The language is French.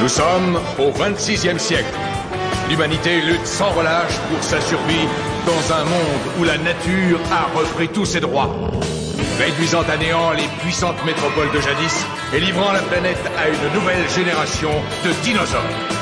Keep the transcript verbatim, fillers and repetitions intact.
Nous sommes au vingt-sixième siècle. L'humanité lutte sans relâche pour sa survie dans un monde où la nature a repris tous ses droits. Réduisant à néant les puissantes métropoles de jadis et livrant la planète à une nouvelle génération de dinosaures.